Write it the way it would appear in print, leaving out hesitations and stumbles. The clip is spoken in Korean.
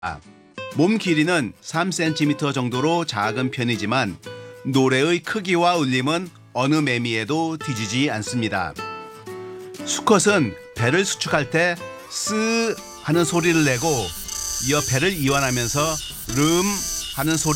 몸 길이는 3cm 정도로 작은 편이지만 노래의 크기와 울림은 어느 매미에도 뒤지지 않습니다. 수컷은 배를 수축할 때 쓰 하는 소리를 내고 이어 배를 이완하면서 름 하는 소리